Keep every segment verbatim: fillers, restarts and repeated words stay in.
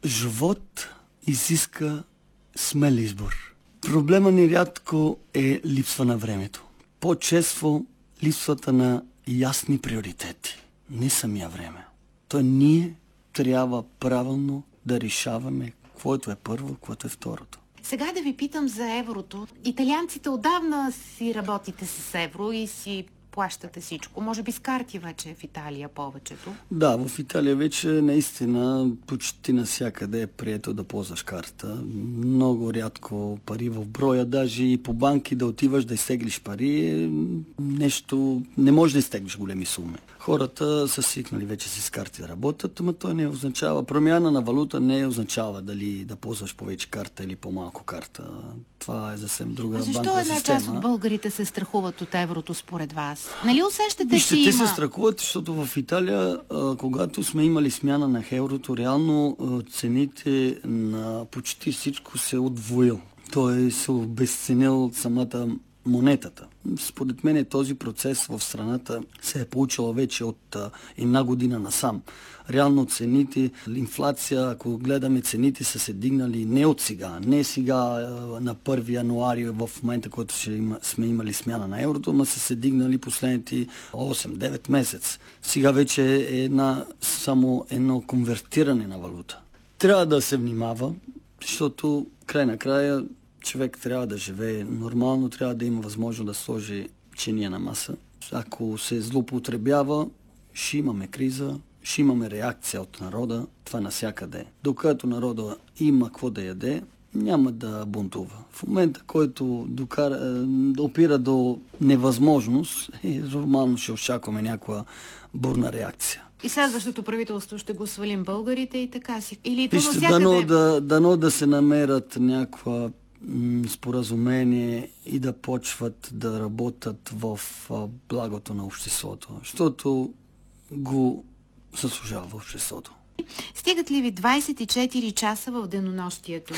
живот изиска смел избор. Проблема ни рядко е липсва на времето. По-често липсвата на ясни приоритети. Не самия време. То ние трябва правилно да решаваме което е първо, което е второто. Сега да ви питам за еврото. Италианците отдавна си работите с евро и си плащате всичко. Може би с карти вече в Италия повечето. Да, в Италия вече наистина почти навсякъде е прието да ползваш карта. Много рядко пари в броя, даже и по банки да отиваш да изтеглиш пари, нещо, не може да изтеглиш големи суми. Хората са свикнали вече си с карти да работят, но то не означава, промяна на валута не означава дали да ползваш повече карта или по-малко карта. Това е съвсем друга банкова система. Защо една част от българите се страхуват от еврото според вас? Нали усещате, Вижте, че те има... се страхуват, защото в Италия, а, когато сме имали смяна на еврото, реално а, цените на почти всичко се отвоил. Той се обезценил самата монетата. Според мен този процес в страната се е получил вече от а, една година насам. Реално цените, инфлация, ако гледаме, цените са се дигнали не от сега, не сега а, на първи януари, в момента, който има, сме имали смяна на еврото, но са се дигнали последните осем-девет месец. Сега вече е една, само едно конвертиране на валута. Трябва да се внимава, защото край на края човек трябва да живее нормално, трябва да има възможност да сложи чиния на маса. Ако се злоупотребява, ще имаме криза, ще имаме реакция от народа, това навсякъде. Докато народа има какво да яде, няма да бунтува. В момента, който докара, опира до невъзможност, е, нормално ще очакваме някаква бурна реакция. И следващото правителство ще го свалим българите и така си. Или това Вижте, всякъде... дано да, дано да се намерят някаква споразумение и да почват да работят в благото на обществото, защото го заслужава обществото. Стигат ли ви двайсет и четири часа в денонощието?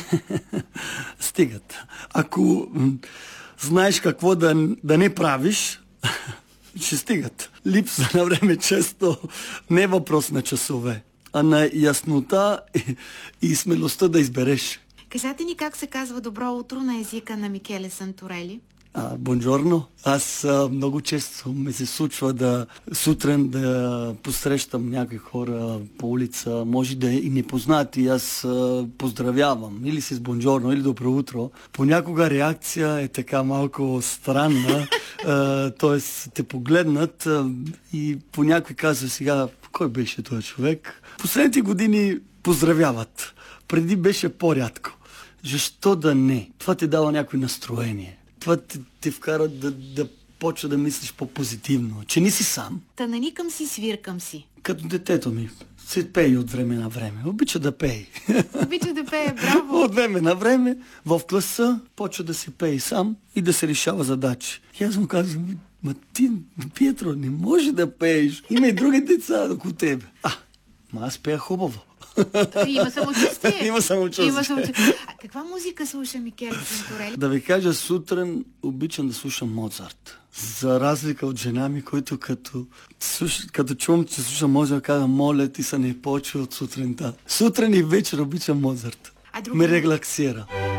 Стигат. Ако знаеш какво да, да не правиш, ще стигат. Липса на време често не е въпрос на часове, а на яснота и, и смелостта да избереш. Кажете ни как се казва добро утро на езика на Микеле Санторели? А, бонжорно. Аз а, много често ми се случва да сутрин да посрещам някакви хора по улица, може да и непознати, аз а, поздравявам или с бонжорно, или добро утро. Понякога реакция е така малко странна, т.е. те погледнат а, и понякога казва сега, кой беше този човек? Последните години поздравяват. Преди беше по-рядко. Защо да не? Това ти дава някое настроение. Това те, те вкара да, да почва да мислиш по-позитивно. Че не си сам. Та наникам си, свиркам си. Като детето ми. Се пее от време на време. Обича да пее. Обича да пее, браво. От време на време в класа почва да се пее сам и да се решава задачи. И аз му казвам, ма ти, Пиетро, не може да пееш. Има и други деца около тебе. А, ма аз пея хубаво. Има самочувствие. Има самочувствие. Има самочувствие. А каква музика слуша Микеле Санторели? Да ви кажа, сутрин обичам да слушам Моцарт. За разлика от жена ми, който като, слуш... като чувам, че слуша Моцарт, казва, моля ти се не почва от сутринта. Сутрин и вечер обичам Моцарт. А друга... Ме релаксира.